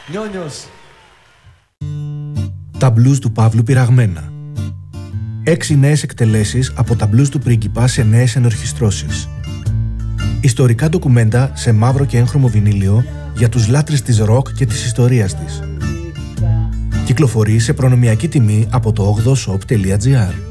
Νιόνιος. Τα μπλουζ του Παύλου πειραγμένα. 6 νέες εκτελέσεις από τα μπλουζ του πρίγκιπα σε νέες ενορχιστρώσεις. Ιστορικά ντοκουμέντα σε μαύρο και έγχρωμο βινίλιο για τους λάτρεις της ροκ και της ιστορίας της. Κυκλοφορεί σε προνομιακή τιμή από το 8shop.gr.